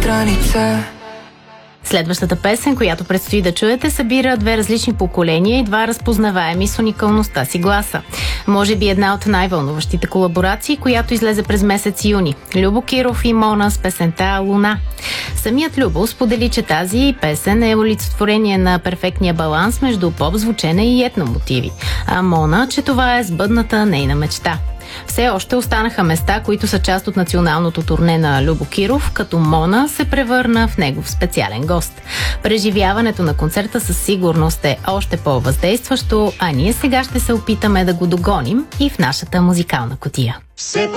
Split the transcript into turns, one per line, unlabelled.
граница.
Следващата песен, която предстои да чуете, събира две различни поколения и два разпознаваеми с уникалността си гласа. Може би една от най-вълнуващите колаборации, която излезе през месец юни. Любо Киров и Мона с песента «Луна». Самият Любо сподели, че тази песен е олицетворение на перфектния баланс между поп звучене и етно мотиви, а Мона, че това е сбъдната нейна мечта. Все още останаха места, които са част от националното турне на Любо Киров, като Мона се превърна в негов специален гост. Преживяването на концерта със сигурност е още по-въздействащо, а ние сега ще се опитаме да го догоним и в нашата музикална кутия.